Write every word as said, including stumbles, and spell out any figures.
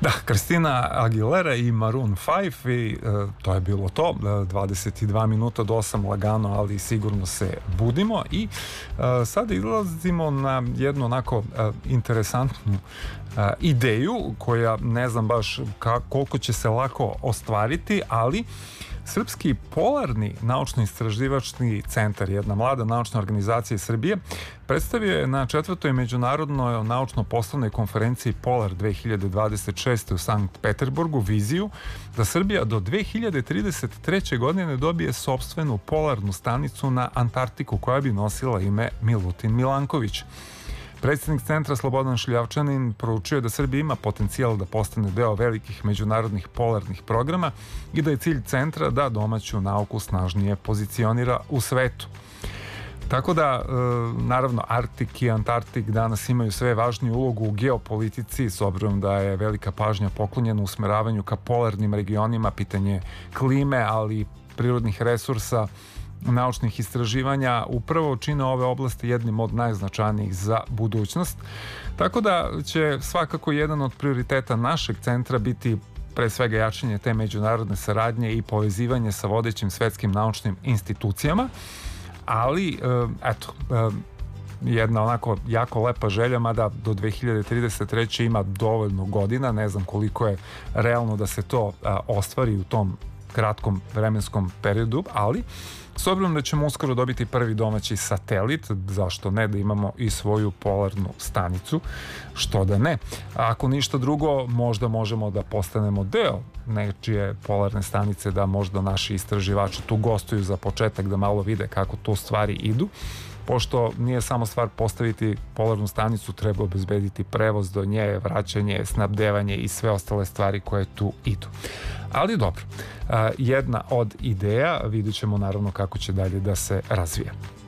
Da, Christina Aguilera i Maroon five i e, to je bilo to, dvadeset dva minuta do osam lagano, ali sigurno se budimo i e, sada izlazimo na jednu onako e, interesantnu e, ideju koja ne znam baš ka, koliko će se lako ostvariti, ali Srpski polarni naučno-istraživački centar, jedna mlada naučna organizacija iz Srbije, predstavio je na četvrtoj međunarodnoj naučno-poslovnoj konferenciji Polar dve hiljade dvadeset šeste u Sankt Peterburgu viziju da Srbija do dve hiljade trideset treće godine dobije sopstvenu polarnu stanicu na Antarktiku koja bi nosila ime Milutin Milanković. Predsjednik centra Slobodan Šljavčanin poručio da Srbija ima potencijal da postane deo velikih međunarodnih polarnih programa i da je cilj centra da domaću nauku snažnije pozicionira u svetu. Tako da, naravno, Arktik i Antarktik danas imaju sve važniju ulogu u geopolitici, s obzirom da je velika pažnja poklonjena usmeravanju ka polarnim regionima, pitanje klime, ali i prirodnih resursa, naučnih istraživanja upravo čine ove oblasti jednim od najznačajnijih za budućnost. Tako da će svakako jedan od prioriteta našeg centra biti pre svega jačanje te međunarodne saradnje i povezivanje sa vodećim svetskim naučnim institucijama, ali eto, jedna onako jako lepa želja, mada do dve hiljade trideset treće ima dovoljno godina, ne znam koliko je realno da se to ostvari u tom kratkom vremenskom periodu, ali s obzirom da ćemo uskoro dobiti prvi domaći satelit, zašto ne da imamo i svoju polarnu stanicu, što da ne. Ako ništa drugo, možda možemo da postanemo deo nečije polarne stanice, da možda naši istraživači tu gostuju za početak, da malo vide kako tu stvari idu, pošto nije samo stvar postaviti polarnu stanicu, treba obezbediti prevoz do nje, vraćanje, snabdevanje i sve ostale stvari koje tu idu. Ali dobro, jedna od ideja, vidjet ćemo naravno kako će dalje da se razvije.